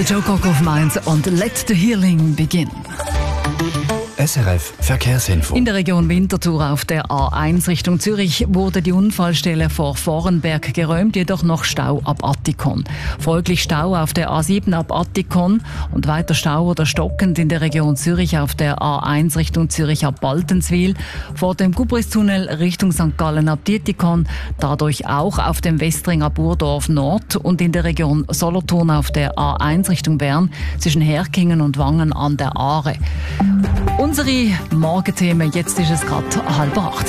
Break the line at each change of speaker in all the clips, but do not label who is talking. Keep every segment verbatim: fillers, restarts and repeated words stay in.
Joe Cocker of Mainz und Let the Healing Begin.
S R F Verkehrsinfo.
In der Region Winterthur auf der A eins Richtung Zürich wurde die Unfallstelle vor Vorenberg geräumt, jedoch noch Stau ab Attikon. Folglich Stau auf der A sieben ab Attikon und weiter Stau oder stockend in der Region Zürich auf der A eins Richtung Zürich ab Baltenswil, vor dem Gubristunnel Richtung Sankt Gallen ab Dietikon, dadurch auch auf dem Westring ab Urdorf Nord und in der Region Solothurn auf der A eins Richtung Bern zwischen Herkingen und Wangen an der Aare. Unsere Morgenthemen, jetzt ist es gerade halb acht.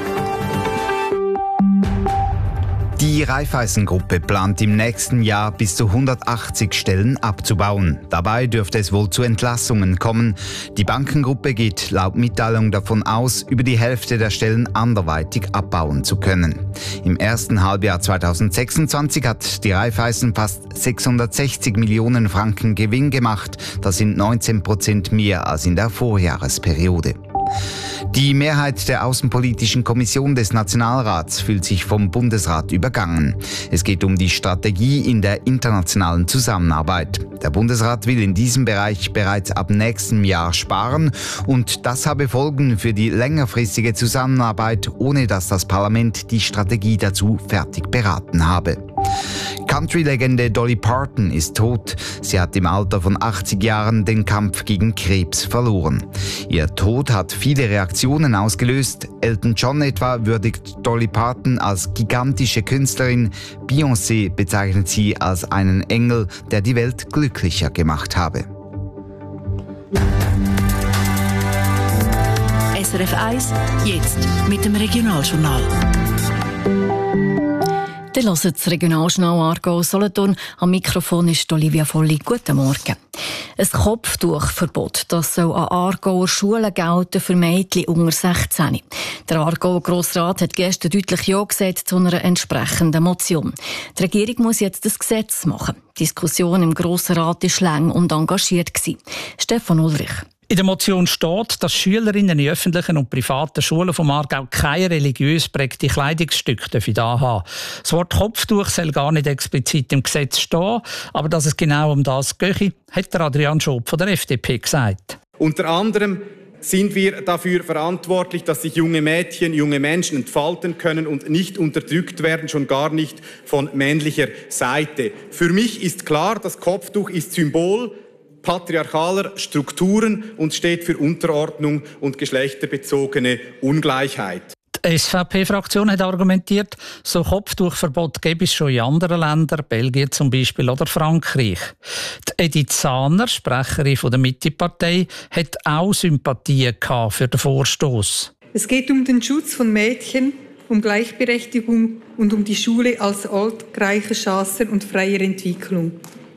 Die Raiffeisen-Gruppe plant im nächsten Jahr bis zu hundertachtzig Stellen abzubauen. Dabei dürfte es wohl zu Entlassungen kommen. Die Bankengruppe geht laut Mitteilung davon aus, über die Hälfte der Stellen anderweitig abbauen zu können. Im ersten Halbjahr zweitausendsechsundzwanzig hat die Raiffeisen fast sechshundertsechzig Millionen Franken Gewinn gemacht. Das sind neunzehn Prozent mehr als in der Vorjahresperiode. Die Mehrheit der Außenpolitischen Kommission des Nationalrats fühlt sich vom Bundesrat übergangen. Es geht um die Strategie in der internationalen Zusammenarbeit. Der Bundesrat will in diesem Bereich bereits ab nächstem Jahr sparen und das habe Folgen für die längerfristige Zusammenarbeit, ohne dass das Parlament die Strategie dazu fertig beraten habe. Country-Legende Dolly Parton ist tot. Sie hat im Alter von achtzig Jahren den Kampf gegen Krebs verloren. Ihr Tod hat viele Reaktionen ausgelöst. Elton John etwa würdigt Dolly Parton als gigantische Künstlerin. Beyoncé bezeichnet sie als einen Engel, der die Welt glücklicher gemacht habe.
S R F eins, jetzt mit dem Regionaljournal.
Ihr hört das Regionaljournal Aargau Solothurn. Am Mikrofon ist Olivia Volli. Guten Morgen. Ein Kopftuchverbot, das soll an Aargauer Schulen gelten für Mädchen unter sechzehn. Der Aargauer Grossrat hat gestern deutlich Ja gesagt zu einer entsprechenden Motion. Die Regierung muss jetzt das Gesetz machen. Die Diskussion im Grossen Rat war lang und engagiert. Stefan Ulrich.
In der Motion steht, dass Schülerinnen in öffentlichen und privaten Schulen vom Aargau keine religiös prägte Kleidungsstücke da haben. Das Wort Kopftuch soll gar nicht explizit im Gesetz stehen, aber dass es genau um das gehe, hat der Adrian Schob von der F D P gesagt.
Unter anderem sind wir dafür verantwortlich, dass sich junge Mädchen, junge Menschen entfalten können und nicht unterdrückt werden, schon gar nicht von männlicher Seite. Für mich ist klar, das Kopftuch ist Symbol patriarchaler Strukturen und steht für Unterordnung und geschlechterbezogene Ungleichheit.
Die S V P-Fraktion hat argumentiert, so Kopftuchverbot gäbe es schon in anderen Ländern, Belgien zum Beispiel oder Frankreich. Die Edith Zahner, Sprecherin der Mitte-Partei, hat auch Sympathien für den Vorstoß.
Es geht um den Schutz von Mädchen, um Gleichberechtigung und um die Schule als Ort gleicher Chancen und freier Entwicklung.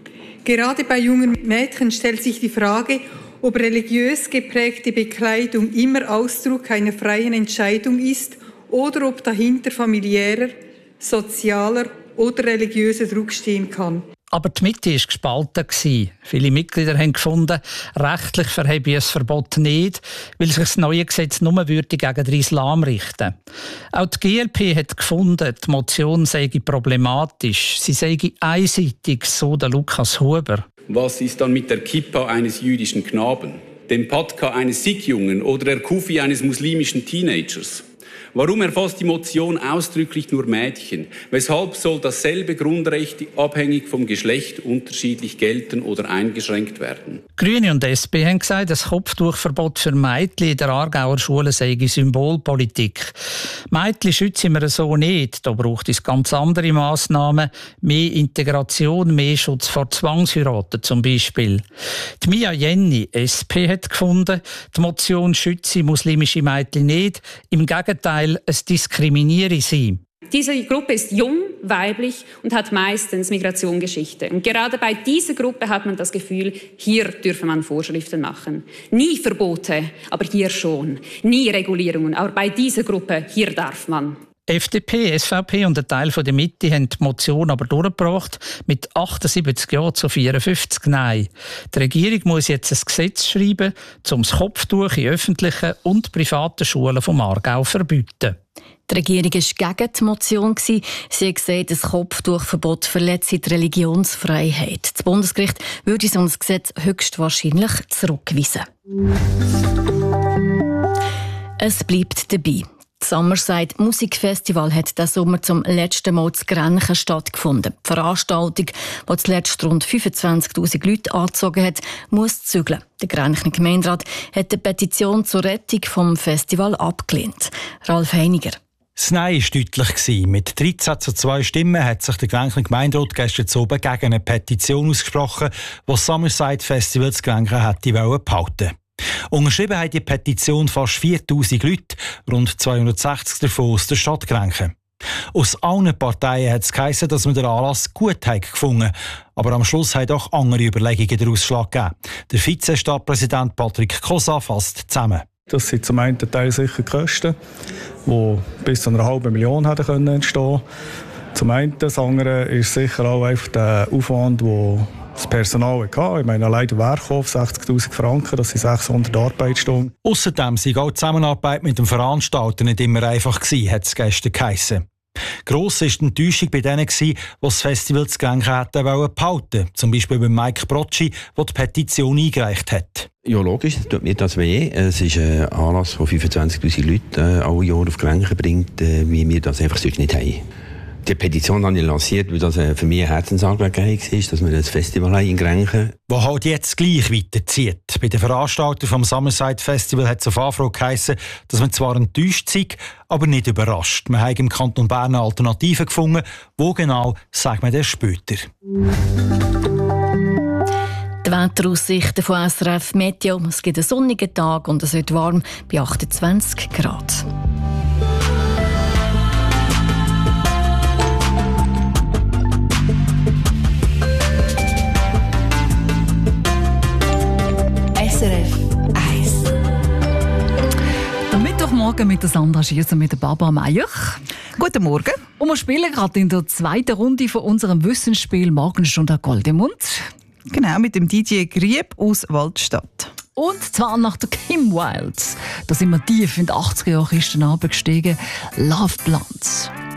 Gerade bei jungen Mädchen stellt sich die Frage, ob religiös geprägte Bekleidung immer Ausdruck einer freien Entscheidung ist oder ob dahinter familiärer, sozialer oder religiöser Druck stehen kann.
Aber die Mitte war gespalten. Viele Mitglieder haben gefunden, rechtlich verhebe ein Verbot nicht, weil sich das neue Gesetz nur würde gegen den Islam richten. Auch die G L P hat gefunden, die Motion sei problematisch. Sie sei einseitig, so der Lukas Huber.
Was ist dann mit der Kippa eines jüdischen Knaben, dem Patka eines Sikh-Jungen oder der Kufi eines muslimischen Teenagers? Warum erfasst die Motion ausdrücklich nur Mädchen? Weshalb soll dasselbe Grundrecht abhängig vom Geschlecht unterschiedlich gelten oder eingeschränkt werden?
Grüne und S P haben gesagt, das Kopftuchverbot für Mädchen in der Aargauer Schule sei Symbolpolitik. Mädchen schützen wir so nicht. Da braucht es ganz andere Massnahmen. Mehr Integration, mehr Schutz vor Zwangsheiraten zum Beispiel. Die Mia Jenny, S P, hat gefunden, die Motion schütze muslimische Mädchen nicht. Im Gegenteil, es diskriminiere sie.
Diese Gruppe ist jung, weiblich und hat meistens Migrationsgeschichte. Und gerade bei dieser Gruppe hat man das Gefühl, hier dürfe man Vorschriften machen. Nie Verbote, aber hier schon. Nie Regulierungen, aber bei dieser Gruppe, hier darf man.
F D P, S V P und ein Teil der Mitte haben die Motion aber durchgebracht mit achtundsiebzig Ja zu vierundfünfzig Nein. Die Regierung muss jetzt ein Gesetz schreiben, um das Kopftuch in öffentlichen und privaten Schulen vom Aargau zu verbieten.
Die Regierung war gegen die Motion. Sie hat gesagt, das Kopftuchverbot verletze die Religionsfreiheit. Das Bundesgericht würde so ein Gesetz höchstwahrscheinlich zurückweisen. Es bleibt dabei. Das Summerside Musikfestival hat diesen Sommer zum letzten Mal zu Grenchen stattgefunden. Die Veranstaltung, die zuletzt rund fünfundzwanzigtausend Leute angezogen hat, muss zügeln. Der Grenchner Gemeinderat hat die Petition zur Rettung des Festivals abgelehnt. Ralf Heiniger.
Das Nein war deutlich. Mit dreizehn zu zwei Stimmen hat sich der Grenchner Gemeinderat gestern oben gegen eine Petition ausgesprochen, die das Summerside Festival zu Grenchen hätte behalten wollen. Unterschrieben haben die Petition fast viertausend Leute, rund zweihundertsechzig davon aus der Stadt Grenchen. Aus allen Parteien hat es geheissen, dass man den Anlass gut gefunden hat. Aber am Schluss haben auch andere Überlegungen den Ausschlag gegeben. Der Vize-Stadtpräsident Patrick Cosa fasst zusammen.
Das sind zum einen Teil sicher die Kosten, die bis zu einer halben Million hätten entstehen können. Zum einen, das andere ist sicher auch einfach der Aufwand, den das Personal hatte. Ich meine, allein der Werkhof sechzigtausend Franken, das sind sechshundert Arbeitsstunden.
Außerdem sei auch die Zusammenarbeit mit dem Veranstalter nicht immer einfach gewesen, hat es gestern geheissen. Gross war die Enttäuschung bei denen, die das Festival zu Grenchen hätten behalten wollen. Zum Beispiel bei Mike Brocci, der die Petition eingereicht hat.
Ja, logisch, das tut mir das weh. Es ist ein Anlass, der fünfundzwanzigtausend Leute äh, alle Jahre auf Grenchen bringt, äh, wie wir das einfach sonst nicht haben. Die Petition habe ich lanciert, weil das für mich eine Herzensangelegenheit war, dass wir das Festival haben in Grenchen.
Wo halt jetzt gleich weiterzieht. Bei den Summerside vom Summerside Festival hat es auf Anfrage geheissen, dass man zwar enttäuscht sei, aber nicht überrascht. Wir haben im Kanton Bern eine Alternative gefunden. Wo genau, sagen wir dann später.
Die Wetteraussichten von S R F Meteo. Es gibt einen sonnigen Tag und es wird warm bei achtundzwanzig Grad.
S R F eins.
Der Mittwochmorgen mit der Sandra Schiers und mit der Barbara Meier.
Guten Morgen.
Und wir spielen gerade in der zweiten Runde von unserem Wissensspiel Morgenstunde Goldemund.
Genau, mit dem D J Grieb aus Waldstadt.
Und zwar nach der Kim Wilde. Da sind wir tief in die achtziger Jahre Kisten runtergestiegen. Love Blondes.